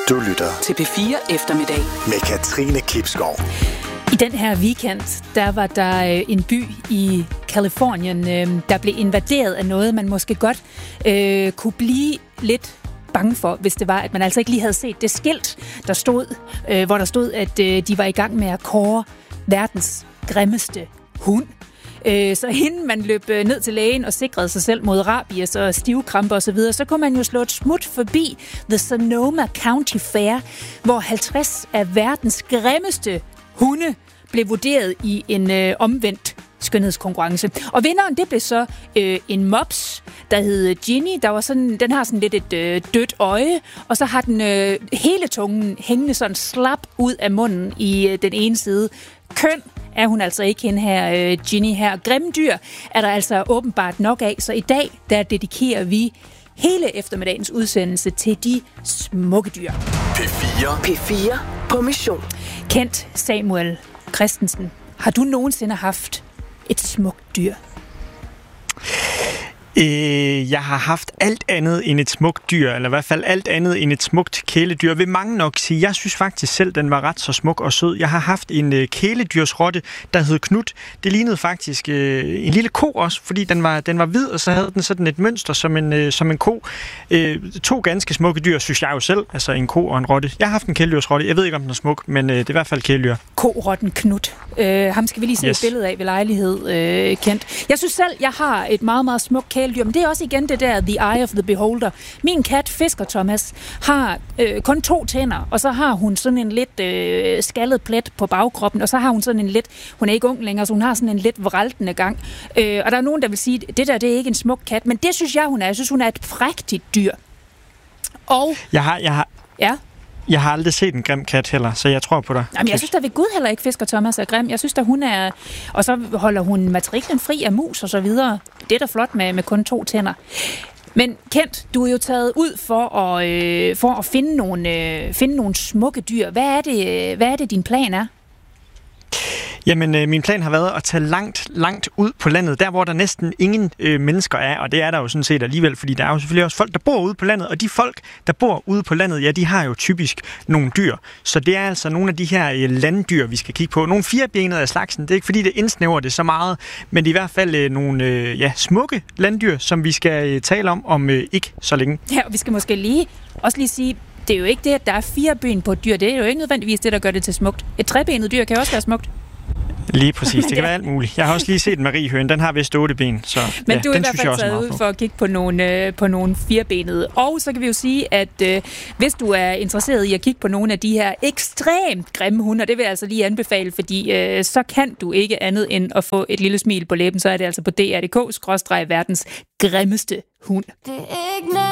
Du lytter til P4 Eftermiddag med Katrine Klipskov. I den her weekend, der var der en by i Californien, der blev invaderet af noget, man måske godt kunne blive lidt bange for, hvis det var, at man altså ikke lige havde set det skilt, der stod, hvor der stod, at de var i gang med at kåre verdens grimmeste hund. Så inden man løb ned til lægen og sikrede sig selv mod rabies og stivkramper osv., så kunne man jo slå et smut forbi The Sonoma County Fair, hvor 50 af verdens grimmeste hunde blev vurderet i en omvendt skønhedskonkurrence. Og vinderen, det blev så en mops, der hed Ginny. Den har sådan lidt et dødt øje, og så har den hele tungen hængende sådan slap ud af munden i den ene side. Køn er hun altså ikke, hende her Ginny her. Grimme dyr er der altså åbenbart nok af, så i dag, der dedikerer vi hele eftermiddagens udsendelse til de smukke dyr. P4 på mission. Kent Samuel Christensen, har du nogensinde haft et smukt dyr? Jeg har haft alt andet end et smukt dyr, eller i hvert fald alt andet end et smukt kæledyr, vil mange nok sige. Jeg synes faktisk selv, den var ret så smuk og sød. Jeg har haft en kæledyrsrotte, der hed Knut. Det lignede faktisk en lille ko også, fordi den var hvid, og så havde den sådan et mønster som en ko. To ganske smukke dyr, synes jeg jo selv, altså en ko og en rotte. Jeg har haft en kæledyrsrotte. Jeg ved ikke, om den er smuk, men det er i hvert fald kæledyr. Ko-rotten Knut. Ham skal vi lige se et billede af ved lejlighed, Kent. Jeg synes selv, jeg har et meget, meget smukt kæledyr, men det er også igen det der The Eye of the Beholder. Min kat, Fisker Thomas, har kun 2 tænder, og så har hun sådan en lidt skaldet plet på bagkroppen, og så har hun sådan en lidt, hun er ikke ung længere, så hun har sådan en lidt vraltende gang. Og der er nogen, der vil sige, det der, det er ikke en smuk kat, men det synes hun er. Jeg synes, hun er et prægtigt dyr. Og Jeg har aldrig set en grim kat heller, så jeg tror på dig. Jamen, jeg synes da ved Gud heller ikke, Fisker Thomas er grim. Jeg synes da, hun er... Og så holder hun matriklen fri af mus og så videre. Det er da flot med kun 2 tænder. Men Kent, du er jo taget ud for at finde nogle smukke dyr. Hvad er det, din plan er? Jamen, min plan har været at tage langt ud på landet, der hvor der næsten ingen mennesker er, og det er der jo sådan set alligevel, fordi der er jo selvfølgelig også folk, der bor ude på landet, og de folk, der bor ude på landet, ja, de har jo typisk nogle dyr. Så det er altså nogle af de her landdyr, vi skal kigge på. Nogle 4-benede af slagsen, det er ikke fordi, det indsnæver det så meget, men det er i hvert fald nogle smukke landdyr, som vi skal tale om ikke så længe. Ja, og vi skal måske også lige sige, det er jo ikke det, at der er 4 ben på et dyr, det er jo ikke nødvendigvis det, der gør det til smukt. Et 3-benet dyr kan jo også være smukt. Lige præcis, det kan være alt muligt. Jeg har også lige set en mariehøne, den har vist 8 ben, så men ja, du er i hvert fald taget ud for at kigge på nogle 4-benede. Og så kan vi jo sige, at hvis du er interesseret i at kigge på nogle af de her ekstremt grimme hunde, og det vil jeg altså lige anbefale, fordi så kan du ikke andet end at få et lille smil på læben, så er det altså på dr.dk/verdens grimmeste hund.